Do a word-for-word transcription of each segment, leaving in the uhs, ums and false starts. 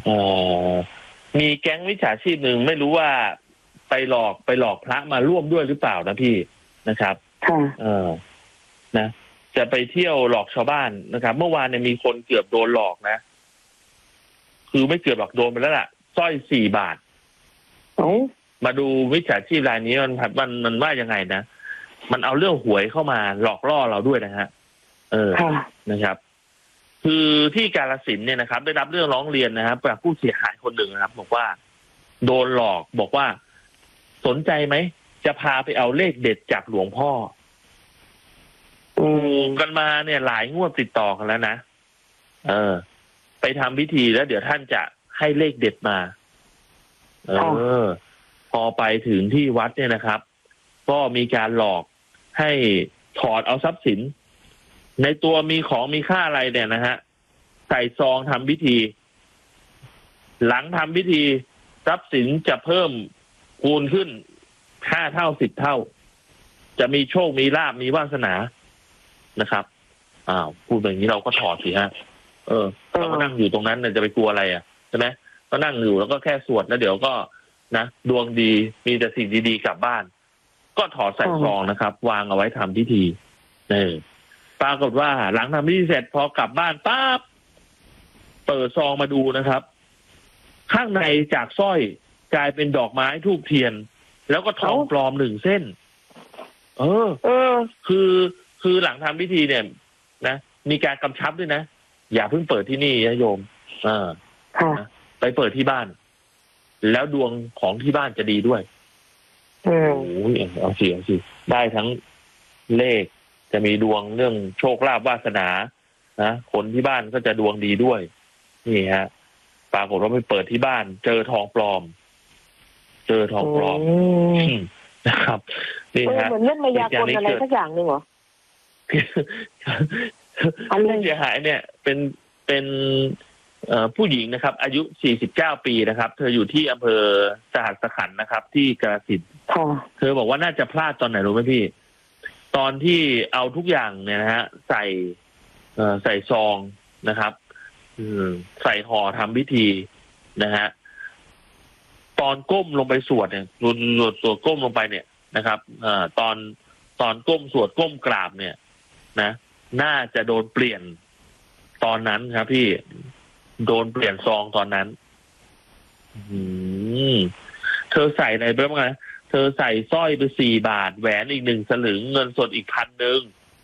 เอ่อมีแก๊งมิจฉาชีพหนึ่งไม่รู้ว่าไปหลอกไปหลอกพระมาร่วมด้วยหรือเปล่านะพี่นะครับค่ะเออนะจะไปเที่ยวหลอกชาวบ้านนะครับ เมื่อวานเนี่ยมีคนเกือบโดนหลอกนะคือไม่เกือบหลอกโดนไปแล้วล่ะสร้อยสี่บาทโอ้มาดูมิจฉาชีพรายนี้มันมันมันว่ายังไงนะมันเอาเรื่องหวยเข้ามาหลอกล่อเราด้วยนะฮะเออค่ะนะครับ คือที่กาฬสินธุ์เนี่ยนะครับ ได้รับเรื่องร้องเรียนนะครับจากผู้เสียหายคนหนึ่งนะครับ บอกว่าโดนหลอกบอกว่าสนใจไหมจะพาไปเอาเลขเด็ดจากหลวงพ่ออืมกันมาเนี่ยหลายงวดติดต่อกันแล้วนะเออ ไปทำพิธีแล้วเดี๋ยวท่านจะให้เลขเด็ดมา เออ พอไปถึงที่วัดเนี่ยนะครับ ก็มีการหลอกให้ถอดเอาทรัพย์สิน ในตัวมีของมีค่าอะไรเนี่ยนะฮะใส่ซองทำพิธี หลังทำพิธีทรัพย์สินจะเพิ่มคูณขึ้นห้าเท่าสิบเท่า จะมีโชคมีลาภมีวาสนานะครับอ้าวพูดแบบนี้เราก็ถอดสิฮะ เออเราก็นั่งอยู่ตรงนั้นเนี่ยจะไปกลัวอะไรอ่ะใช่ไหมก็นั่งอยู่แล้วก็แค่สวดแล้วเดี๋ยวก็นะดวงดีมีแต่สิ่งดีๆกลับบ้าน ก็ถอดใส่ซองนะครับ วางเอาไว้ทำพิธีเออปรากฏว่าหลังทำพิธีเสร็จพอกลับบ้านปั๊บเปิดซองมาดูนะครับ ข้างในจากสร้อยกลายเป็นดอกไม้ธูปเทียน แล้วก็ทองปลอมหนึ่งเส้น เออเออคือคือหลังทำพิธีเนี่ยนะมีการกำชับด้วยนะอย่าเพิ่งเปิดที่นี่นะโยมอ่าค่ะไปเปิดที่บ้าน แล้วดวงของที่บ้านจะดีด้วยอืมโอ้ยเอาสิเอาสิได้ทั้งเลขจะมีดวงเรื่องโชคลาภวาสนานะคนที่บ้านก็จะดวงดีด้วย นี่ฮะปรากฏว่าไปเปิดที่บ้าน เจอทองปลอม เจอทองปลอมอืมนะครับนี่เออฮะเหมือนเล่นมายากลอะไรสักอย่างหนึ่งเหรอ อะไรผู้เสียหายเนี่ยเป็นเป็นเอ่อผู้หญิงนะครับ อายุสี่สิบเก้าปีนะครับ เธออยู่ที่อำเภอสหัสขันธ์นะครับ ที่กาฬสินธุ์ค่ะเธอบอกว่าน่าจะพลาดตอนไหนรู้ไหมพี่ ตอนที่เอาทุกอย่างเนี่ยนะฮะใส่เอ่อใส่ซองนะครับอืมใส่ห่อทำพิธีนะฮะตอนก้มลงไปสวดเนี่ยสวดสวดสวดก้มลงไปเนี่ยนะครับเอ่อตอนตอนก้มสวดก้มกราบเนี่ย นะน่าจะโดนเปลี่ยนตอนนั้นครับพี่โดนเปลี่ยนซองตอนนั้น อืมเธอใส่อะไรไปบ้างนะเธอใส่สร้อยไปสี่บาทแหวนอีกหนึ่งสลึงเงินสดอีกพันหนึ่ง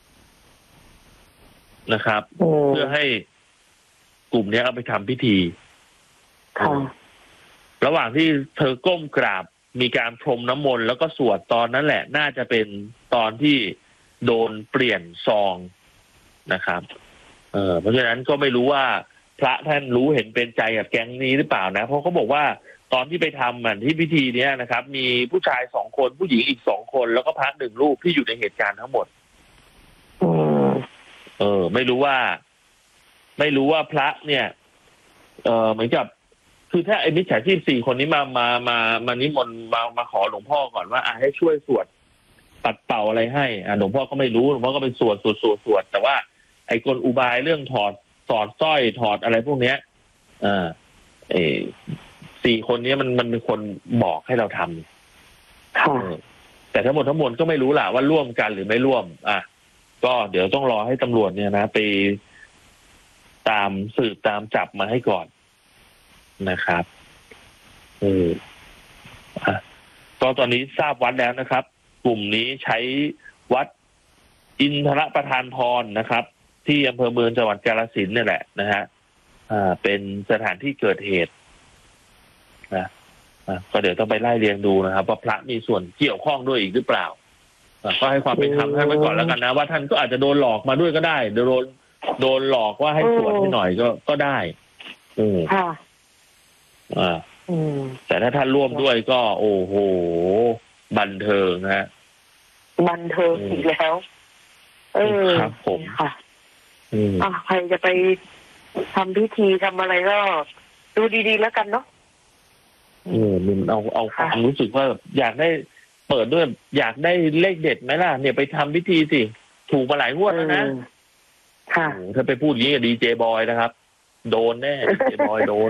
นะครับอืมเพื่อให้กลุ่มนี้เอาไปทำพิธีค่ะระหว่างที่เธอก้มกราบมีการพรมน้ำมนต์แล้วก็สวดตอนนั้นแหละ น่าจะเป็นตอนที่โดนเปลี่ยนซองนะครับ เออเพราะฉะนั้นก็ไม่รู้ว่าพระท่านรู้เห็นเป็นใจกับแก๊งนี้หรือเปล่านะเพราะเขาบอกว่าตอนที่ไปทำมันที่พิธีเนี้ยนะครับ มีผู้ชายสองคนผู้หญิงอีกสองคนแล้วก็พระหนึ่งรูปที่อยู่ในเหตุการณ์ทั้งหมดอืมเออ ไม่รู้ว่า ไม่รู้ว่าพระเนี่ย เออเหมือนกับ คือถ้าไอ้มิจฉาชีพสี่คนนี้มามามามานิมนต์มามาขอหลวงพ่อก่อนว่าอ่ะให้ช่วยสวดปัดเป่าอะไรให้อ่ะหลวงพ่อก็ไม่รู้หลวงพ่อก็ไปสวดสวดสวดสวดแต่ว่าไอ้กลอุบายเรื่องถอดถอดสร้อยถอดอะไรพวกเนี้ยอ่าเออสี่คนนี้มันมันเป็นคนบอกให้เราทำค่ะเออแต่ทั้งหมดทั้งมวลก็ไม่รู้ล่ะว่าร่วมกันหรือไม่ร่วม อ่ะก็เดี๋ยวต้องรอให้ตำรวจเนี่ยนะไปตามสืบตามจับมาให้ก่อนนะครับเอออ่ะก็ตอนนี้ทราบวัดแล้วนะครับ กลุ่มนี้ใช้วัดอินทรประทานพรนะครับ ที่อำเภอเมืองจังหวัดกาฬสินธุ์นี่แหละนะฮะอ่าเป็นสถานที่เกิดเหตุนะอ่ะก็เดี๋ยวต้องไปไล่เรียงดูนะครับว่าพระมีส่วนเกี่ยวข้องด้วยอีกหรือเปล่าอ่ะก็ให้ความเป็นธรรมท่านไว้ก่อนแล้วกันนะว่าท่านก็อาจจะโดนหลอกมาด้วยก็ได้โดนโดนหลอกว่าให้สวดให้หน่อยก็ก็ได้อืมค่ะอ่าอืมแต่ถ้าท่านร่วมด้วยก็ โอ้โหบันเทิงฮะบันเทิงอีกแล้ว เออครับผมค่ะอืมอ่ะใครจะไปทำพิธีทำอะไรก็ ดูดีๆแล้วกันเนาะเออมันเอาเอาคค่ะวามรู้สึกว่าอยากได้เปิดด้วย อยากได้เลขเด็ดไหมล่ะ เนี่ยไปทำพิธีสิ ถูกมาหลายงวดแล้วนะอืมค่ะโอ้โหถ้าไปพูดอย่างนี้กับดีเจบอยนะครับ โดนแน่ดีเจบอยโดน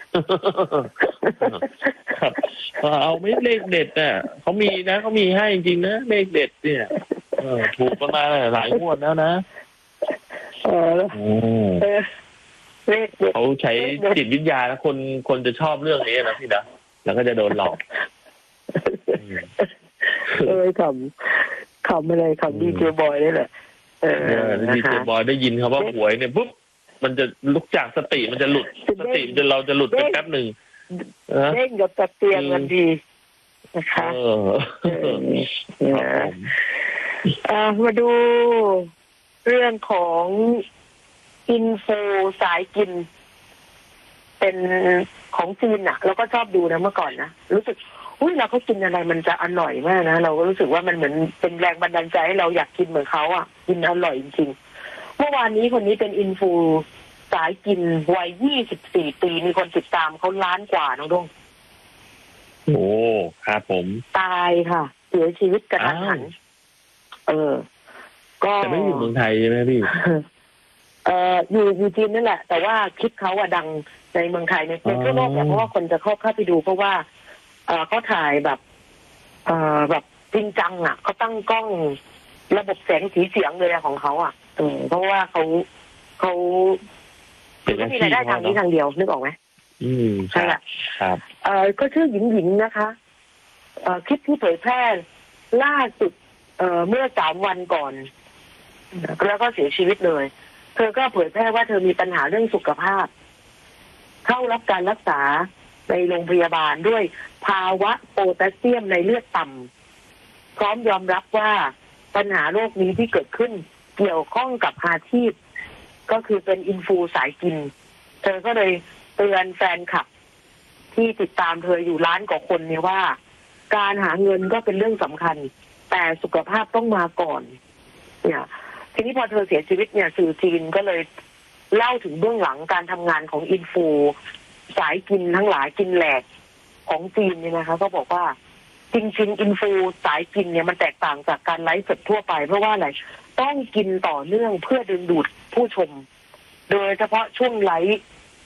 ครับเอาไม่เลขเด็ดเนี่ยเขามีนะเขามีให้จริงๆนะเลขเด็ดเนี่ยเออถูกกันมาหลายงวดแล้วนะเออเออเลขเด็ดเขาใช้จิตวิทยาแล้วคนคนจะชอบเรื่องนี้นะพี่นะแล้วก็จะโดนหลอกเออขำขำอะไรขำดีเจบอยนี่แหละเออดีเจบอยได้ยินคำว่าหวยเนี่ยปุ๊บมันจะลุกจากสติมันจะหลุดสติจะเราจะหลุดไปแป๊บหนึ่งเด้งกับตะเตียงมันดีนะคะเอออ่ามาดูเรื่องของอินโฟสายกินเป็นของจีนอ่ะเราก็ชอบดูนะเมื่อก่อนนะรู้สึกอุ้ยเราเขากินอะไรมันจะอร่อยมากนะเราก็รู้สึกว่ามันเหมือนเป็นแรงบันดาลใจให้เราอยากกินเหมือนเขาอ่ะกินอร่อยจริงๆเมื่อวานนี้คนนี้เป็นอินฟูสายกินวัยยี่สิบสี่ปีมีคนติดตามเขาล้านกว่าน้องดงโอ้ครับผมตายค่ะเสียชีวิตกระทันหันเออก็แต่ไม่อยู่เมืองไทยใช่ไหมพี่เอ่ออยู่อยู่จีนนั่นแหละแต่ว่าคลิปเขาอะดังในเมืองไทยในทั่วโลกเพราะว่าคนจะเข้าเข้าไปดูเพราะว่าเออเขาถ่ายแบบเออแบบจริงจังอ่ะเขาตั้งกล้องระบบแสงสีเสียงเลยของเขาอ่ะเออเพราะว่าเขาเขาไม่มีรายได้ทางนี้ทางเดียวนึกออกไหมอืมใช่แหละครับเออก็ชื่อหญิงหญิงนะคะเออคลิปที่เผยแพร่ล่าสุดเออเมื่อสามวันก่อนแล้วก็เสียชีวิตเลยเธอก็เผยแพร่ว่าเธอมีปัญหาเรื่องสุขภาพเข้ารับการรักษาในโรงพยาบาลด้วยภาวะโพแทสเซียมในเลือดต่ำพร้อมยอมรับว่าปัญหาโรคนี้ที่เกิดขึ้นเกี่ยวข้องกับอาชีพก็คือเป็นอินฟูสายกินเธอก็เลยเตือนแฟนคลับที่ติดตามเธออยู่ล้านกว่าคนเนี่ยว่าการหาเงินก็เป็นเรื่องสำคัญแต่สุขภาพต้องมาก่อนเนี่ยทีนี้พอเธอเสียชีวิตเนี่ยสื่อจีนก็เลยเล่าถึงเบื้องหลังการทำงานของอินฟูสายกินทั้งหลายกินแหลกของจีนเนี่ยนะคะก็บอกว่าจริงๆอินฟูสายกินเนี่ยมันแตกต่างจากการไลฟ์สดทั่วไปเพราะว่าอะไรต้องกินต่อเนื่องเพื่อดึงดูดผู้ชมโดยเฉพาะช่วงไลฟ์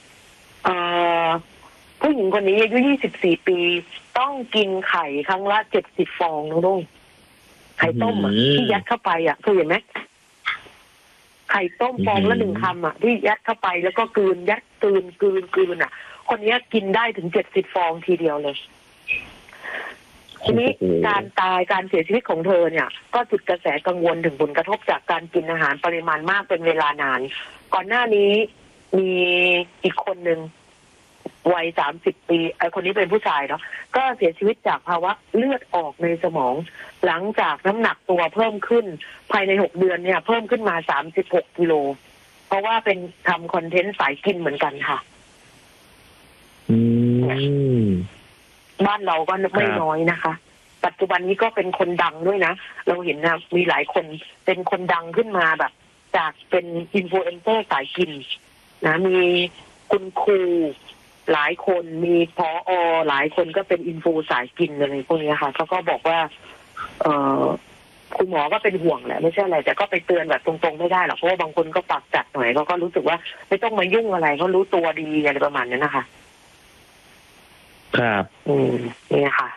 ผู้หญิงคนนี้อายุยี่สิบสี่ปีต้องกินไข่ครั้งละเจ็ดสิบฟองน้องนุ่งไข่ต้มอ่ะที่ยัดเข้าไปอ่ะเคยเห็นไหมไข่ต้มฟองละหนึ่งคำอ่ะที่ยัดเข้าไปแล้วก็กลืนยัดกลืนกลืนกลืนอ่ะคนนี้กินได้ถึงเจ็ดสิบฟองทีเดียวเลยทีนี้การตายการเสียชีวิตของเธอเนี่ยก็จุดกระแสกังวลถึงผลกระทบจากการกินอาหารปริมาณมากเป็นเวลานานก่อนหน้านี้มีอีกคนหนึ่งวัยสามสิบปีไอ้คนนี้เป็นผู้ชายเนาะก็เสียชีวิตจากภาวะเลือดออกในสมองหลังจากน้ำหนักตัวเพิ่มขึ้นภายในหกเดือนเนี่ยเพิ่มขึ้นมาสามสิบหกกิโลเพราะว่าเป็นทำคอนเทนต์สายกินเหมือนกันค่ะอืมบ้านเราก็ไม่น้อยนะคะปัจจุบันนี้ก็เป็นคนดังด้วยนะเราเห็นนะมีหลายคนเป็นคนดังขึ้นมาแบบจากเป็นอินฟลูเอนเซอร์สายกินนะมีคุณครูหลายคนมีผอ.หลายคนก็เป็นอินฟูสายกินอะไรพวกนี้ค่ะเขาก็บอกว่าเออคุณหมอก็เป็นห่วงแหละไม่ใช่อะไรแต่ก็ไปเตือนแบบตรงๆไม่ได้หรอกเพราะว่าบางคนก็ปากจัดหน่อยเขาก็รู้สึกว่าไม่ต้องมายุ่งอะไรเขารู้ตัวดีอะไรประมาณนั้นนะคะครับอืมนี่ค่ะ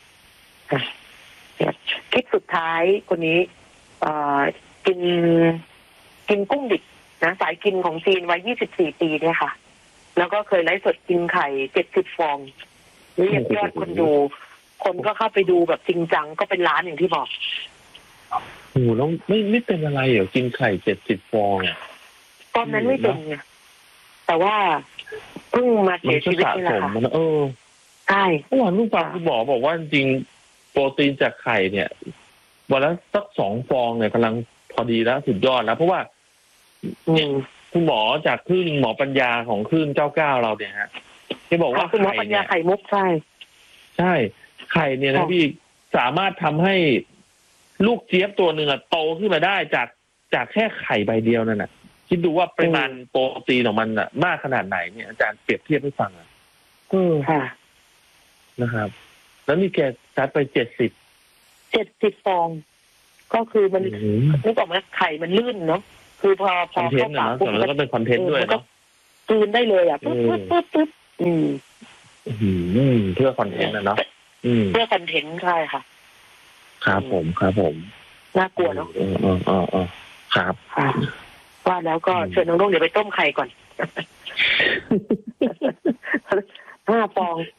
คลิปสุดท้ายคนนี้เอ่อกินกินกุ้งดิบนะสายกินของจีนวัยยี่สิบสี่ปีเนี่ยค่ะแล้วก็เคยไลฟ์สดกินไข่เจ็ดสิบฟองนี่ยอดคนดูคนก็เข้าไปดูแบบจริงจังก็เป็นล้านอย่างที่บอกโอ้แล้วไม่ไม่เป็นอะไรเหรอกินไข่เจ็ดสิบฟองตอนนั้นไม่เป็นไงแต่ว่าเพิ่งมาเสียชีวิตนี่แหละค่ะเออใช่เมื่อวานลูกฟังคุณหมอบอกว่าจริงโปรตีนจากไข่เนี่ยวันละสักสองฟองเนี่ยกำลังพอดีแล้วสุดยอดแล้วเพราะว่าเนี่ยคุณหมอจากคลื่นหมอปัญญาของคลื่นเก้าเก้าเราเนี่ยฮะที่บอกว่าคุณหมอปัญญาไข่มุกใช่ใช่ไข่เนี่ยนะพี่สามารถทำให้ลูกเจี๊ยบตัวหนึ่งอะโตขึ้นมาได้จากจากแค่ไข่ใบเดียวนั่นน่ะคิดดูว่าปริมาณโปรตีนของมันอะมากขนาดไหนเนี่ยอาจารย์เปรียบเทียบให้ฟังอะเออค่ะนะครับแล้วนี่แกซัดไปเจ็ดสิบเจ็ดสิบฟองก็คือมันนึกออกไหมไข่มันลื่นเนาะคือพอพอเข้าปากปุ๊บแล้วก็เป็นคอนเทนต์ด้วยเนาะกลืนได้เลยอ่ะปึ๊บปึ๊บปึ๊บปึ๊บอืมอืมเพื่อคอนเทนต์นะเนาะอืมเพื่อคอนเทนต์ใช่ค่ะครับผมครับผมน่ากลัวเนาะเออเออเออเออครับค่ะว่าแล้วก็เชิญน้องๆเดี๋ยวไปต้มไข่ก่อน ห้าฟอง